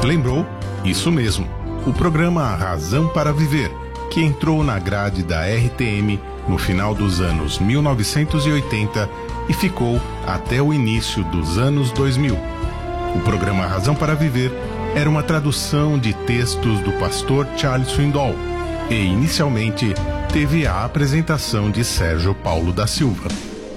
Lembrou? Isso mesmo, o programa Razão para Viver, que entrou na grade da RTM no final dos anos 1980 e ficou até o início dos anos 2000. O programa Razão para Viver era uma tradução de textos do pastor Charles Swindoll e, inicialmente, teve a apresentação de Sérgio Paulo da Silva.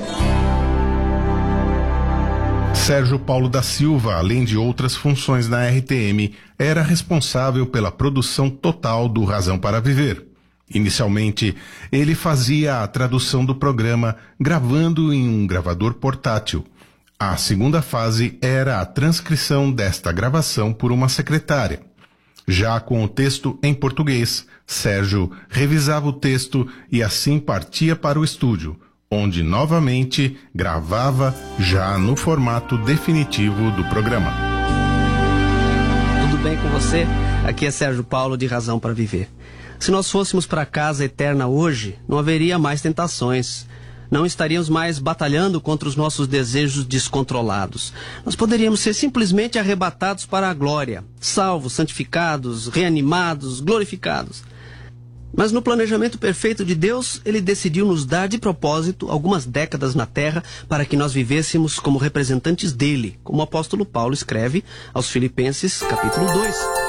Sérgio Paulo da Silva, além de outras funções na RTM, era responsável pela produção total do Razão para Viver. Inicialmente, ele fazia a tradução do programa gravando em um gravador portátil. A segunda fase era a transcrição desta gravação por uma secretária. Já com o texto em português, Sérgio revisava o texto e assim partia para o estúdio, onde novamente gravava já no formato definitivo do programa. Tudo bem com você? Aqui é Sérgio Paulo de Razão para Viver. Se nós fôssemos para a casa eterna hoje, não haveria mais tentações. Não estaríamos mais batalhando contra os nossos desejos descontrolados. Nós poderíamos ser simplesmente arrebatados para a glória, salvos, santificados, reanimados, glorificados. Mas no planejamento perfeito de Deus, Ele decidiu nos dar de propósito algumas décadas na Terra para que nós vivêssemos como representantes dele, como o apóstolo Paulo escreve aos Filipenses, capítulo 2.